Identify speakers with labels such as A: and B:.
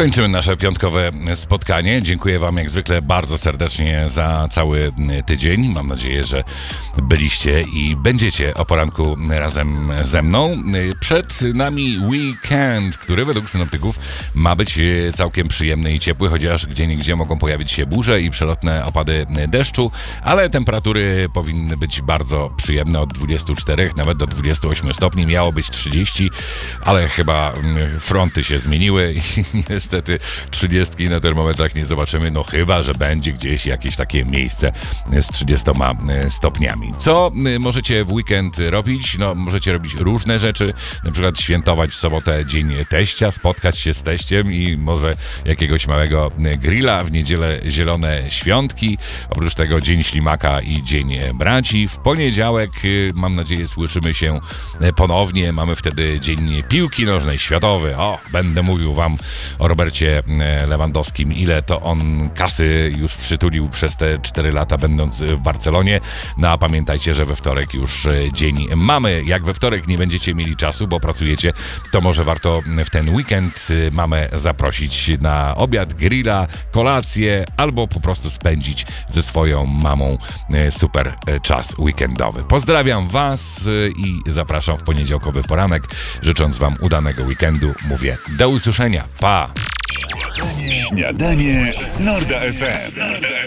A: Kończymy nasze piątkowe spotkanie. Dziękuję wam jak zwykle bardzo serdecznie za cały tydzień. Mam nadzieję, że byliście i będziecie o poranku razem ze mną. Przed nami weekend, który według synoptyków ma być całkiem przyjemny i ciepły, chociaż gdzieniegdzie mogą pojawić się burze i przelotne opady deszczu, ale temperatury powinny być bardzo przyjemne, od 24 nawet do 28 stopni. Miało być 30, ale chyba fronty się zmieniły i niestety 30 na termometrach nie zobaczymy, no chyba że będzie gdzieś jakieś takie miejsce z 30 stopniami. Co możecie w weekend robić? No możecie robić różne rzeczy, na przykład świętować w sobotę dzień teścia, spotkać się z teściem i może jakiegoś małego grilla, w niedzielę zielone świątki, oprócz tego dzień ślimaka i dzień braci. W poniedziałek, mam nadzieję, słyszymy się ponownie, mamy wtedy dzień piłki nożnej światowy. O, będę mówił wam o Robercie Lewandowskim, ile to on kasy już przytulił przez te 4 lata będąc w Barcelonie. No a pamiętajcie, że we wtorek już dzień mamy. Jak we wtorek nie będziecie mieli czasu, bo pracujecie, to może warto w ten weekend mamę zaprosić na obiad, grilla, kolację albo po prostu spędzić ze swoją mamą super czas weekendowy. Pozdrawiam was i zapraszam w poniedziałkowy poranek, życząc wam udanego weekendu. Mówię do usłyszenia. Pa!
B: Śniadanie z Norda FM.